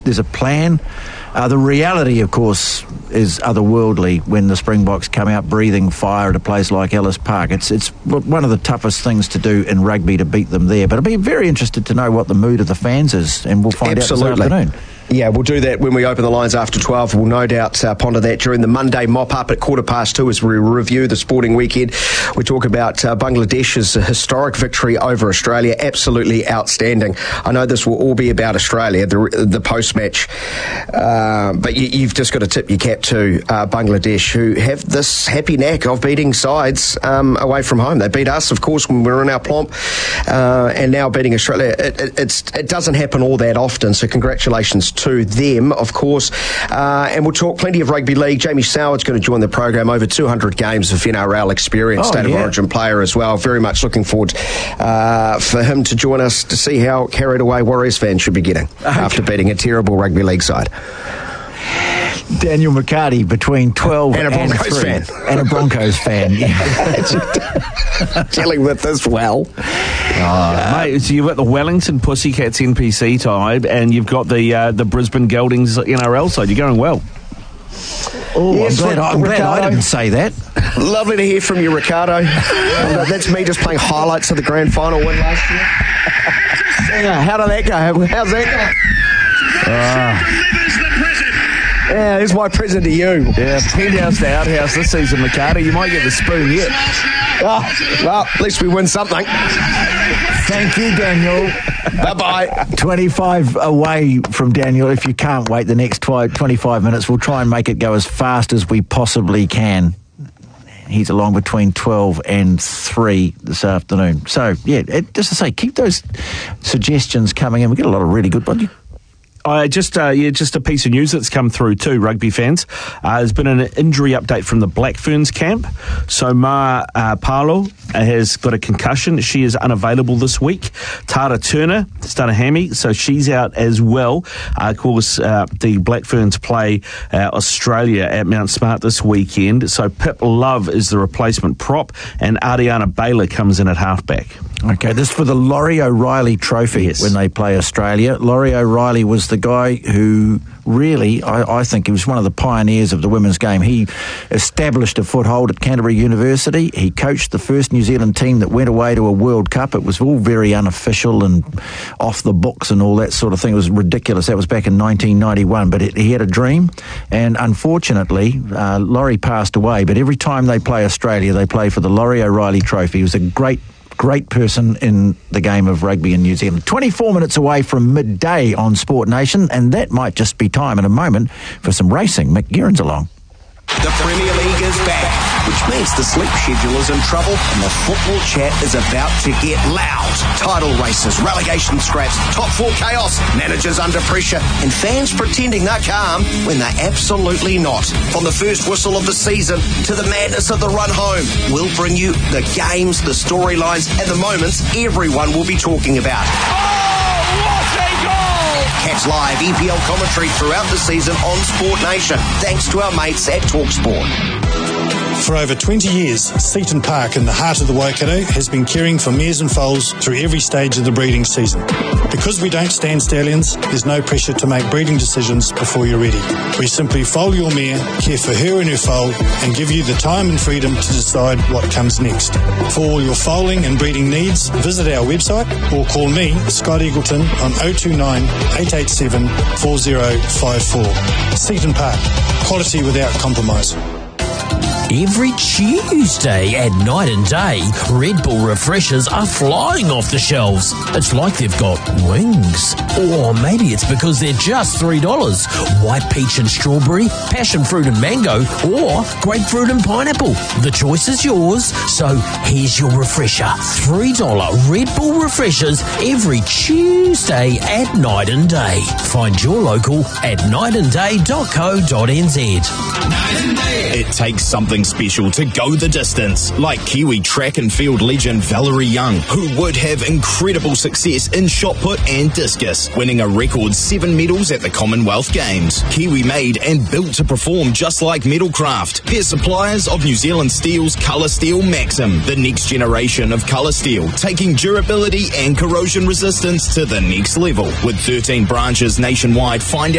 There's a plan. The reality, of course, is otherworldly when the Springboks come out breathing fire at a place like Ellis Park. It's one of the toughest things to do in rugby to beat them there. But I'd be very interested to know what the mood of the fans is, and we'll find out this afternoon. Yeah, we'll do that when we open the lines after 12. We'll no doubt ponder that during the Monday mop-up at 2:15 as we review the sporting weekend. We talk about Bangladesh's historic victory over Australia. Absolutely outstanding. I know this will all be about Australia, the post-match, but you've just got to tip your cap to Bangladesh, who have this happy knack of beating sides away from home. They beat us, of course, when we were in our plomp, and now beating Australia. It doesn't happen all that often, so congratulations to them, of course. And we'll talk plenty of rugby league. Jamie Soward's going to join the program. Over 200 games of NRL experience, State of Origin player as well. Very much looking forward for him to join us to see how carried away Warriors fans should be getting after beating a terrible rugby league side. Daniel McCarty between 12 and a Broncos fan. And a Broncos fan. Dealing with this well. Mate, so you've got the Wellington Pussycats NPC side, and you've got the Brisbane Geldings NRL side. You're going well. Oh, yes, I'm glad I didn't say that. Lovely to hear from you, Ricardo. That's me just playing highlights of the grand final win last year. How did that go? How's that go? Yeah, here's my present to you. Yeah, penthouse to outhouse this season, McCarty. You might get the spoon yet. Well, at least we win something. Thank you, Daniel. Bye-bye. 25 away from Daniel. If you can't wait the next 25 minutes, we'll try and make it go as fast as we possibly can. He's along between 12 and 3 this afternoon. So, yeah, just to say, keep those suggestions coming in. We get a lot of really good ones. Just a piece of news that's come through too, rugby fans. There's been an injury update from the Black Ferns camp. So Ma Paulo has got a concussion. She is unavailable this week. Tara Turner has done a hammy, so she's out as well. Of course, the Black Ferns play Australia at Mount Smart this weekend. So Pip Love is the replacement prop, and Ariana Baylor comes in at halfback. Okay, this is for the Laurie O'Reilly Trophy when they play Australia. Laurie O'Reilly was the guy who really, I think he was one of the pioneers of the women's game. He established a foothold at Canterbury University. He coached the first New Zealand team that went away to a World Cup. It was all very unofficial and off the books and all that sort of thing. It was ridiculous. That was back in 1991. But he had a dream, and unfortunately, Laurie passed away. But every time they play Australia, they play for the Laurie O'Reilly Trophy. He was a great person in the game of rugby in New Zealand. 24 minutes away from midday on Sport Nation, and that might just be time in a moment for some racing. Mick Guerin's along. The Premier League is back, which means the sleep schedule is in trouble and the football chat is about to get loud. Title races, relegation scraps, top four chaos, managers under pressure, and fans pretending they're calm when they're absolutely not. From the first whistle of the season to the madness of the run home, we'll bring you the games, the storylines, and the moments everyone will be talking about. Catch live EPL commentary throughout the season on Sport Nation, thanks to our mates at TalkSport. For over 20 years, Seaton Park in the heart of the Waikato has been caring for mares and foals through every stage of the breeding season. Because we don't stand stallions, there's no pressure to make breeding decisions before you're ready. We simply foal your mare, care for her and her foal, and give you the time and freedom to decide what comes next. For all your foaling and breeding needs, visit our website or call me, Scott Eagleton, on 029 887 4054. Seaton Park, quality without compromise. Every Tuesday at Night and Day, Red Bull refreshers are flying off the shelves. It's like they've got wings. Or maybe it's because they're just $3. White peach and strawberry, passion fruit and mango, or grapefruit and pineapple. The choice is yours, so here's your refresher. $3 Red Bull refreshers every Tuesday at Night and Day. Find your local at nightandday.co.nz. Night and Day. It takes something special to go the distance, like Kiwi track and field legend Valerie Young, who would have incredible success in shot put and discus, winning a record 7 medals at the Commonwealth Games. Kiwi made and built to perform just like Metalcraft. They're suppliers of New Zealand Steel's Colour Steel Maxim, the next generation of colour steel, taking durability and corrosion resistance to the next level. With 13 branches nationwide, find out